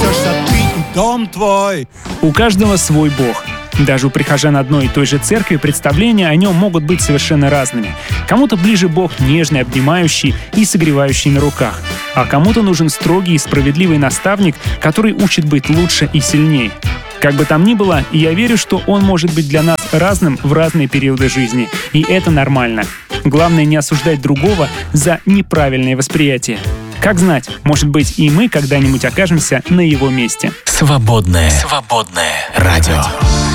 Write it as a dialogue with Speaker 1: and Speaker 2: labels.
Speaker 1: остаешься ты и дом твой.
Speaker 2: У каждого свой бог. Даже у прихожан одной и той же церкви представления о нем могут быть совершенно разными. Кому-то ближе Бог нежный, обнимающий и согревающий на руках, а кому-то нужен строгий и справедливый наставник, который учит быть лучше и сильнее. Как бы там ни было, я верю, что он может быть для нас разным в разные периоды жизни, и это нормально. Главное не осуждать другого за неправильное восприятие. Как знать, может быть, и мы когда-нибудь окажемся на его месте.
Speaker 3: Свободное радио.